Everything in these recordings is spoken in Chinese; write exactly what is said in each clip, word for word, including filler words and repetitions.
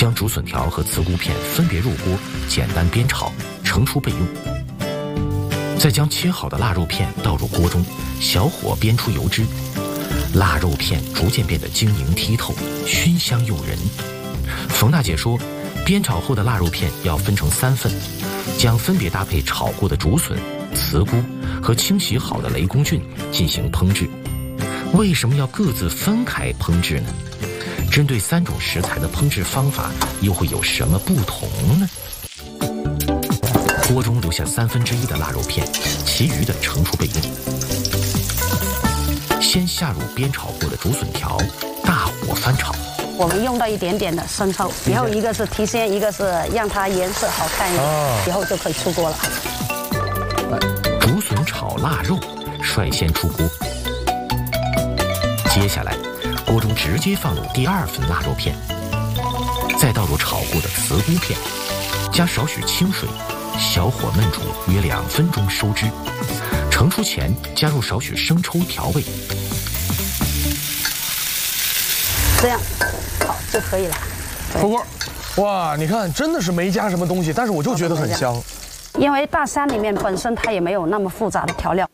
将竹笋条和茨菇片分别入锅，简单煸炒，盛出备用。再将切好的腊肉片倒入锅中，小火煸出油脂，腊肉片逐渐变得晶莹剔透，熏香诱人。冯大姐说，煸炒后的腊肉片要分成三份，将分别搭配炒过的竹笋、茨菇和清洗好的雷公菌进行烹制。为什么要各自分开烹制呢？针对三种食材的烹制方法又会有什么不同呢？锅中留下三分之一的腊肉片，其余的盛出备用。先下入煸炒过的竹笋条，大火翻炒。 我们用到一点点的生抽，然后一个是提鲜，一个是让它颜色好看一点，以后就可以出锅了。 竹笋炒腊肉率先出锅，接下来锅中直接放入第二份腊肉片，再倒入炒过的茨菇片，加少许清水，小火焖煮约两分钟收汁。盛出前加入少许生抽调味， 这样好就可以了。 出锅，哇，你看真的是没加什么东西，但是我就觉得很香。 因为大山里面本身它也没有那么复杂的调料。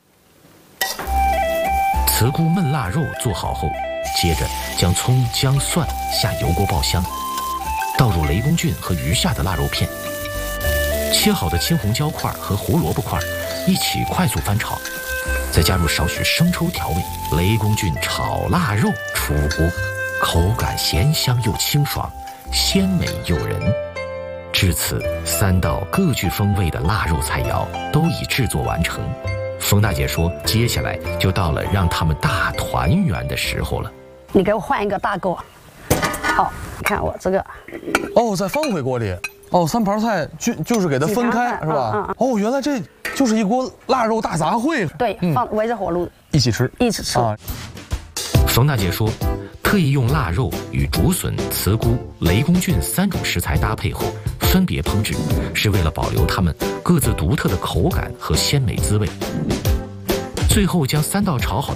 茨菇焖腊肉做好后，接着将葱、姜、蒜下油锅爆香，倒入雷公菌和余下的腊肉片，切好的青红椒块和胡萝卜块一起快速翻炒，再加入少许生抽调味，雷公菌炒腊肉出锅，口感咸香又清爽，鲜美诱人。至此，三道各具风味的腊肉菜肴都已制作完成。冯大姐说，接下来就到了让他们大团圆的时候了。 你给我换一个大锅。好，你看我这个。 哦，再放回锅里。哦，三盘菜就就是给它分开是吧？嗯嗯、哦，原来这就是一锅腊肉大杂烩。 对，放围着火炉一起吃， 一起吃。啊、 冯大姐说，特意用腊肉与竹笋、茨菇、雷公菌三种食材搭配后分别烹制，是为了保留它们各自独特的口感和鲜美滋味。最后将三道炒好的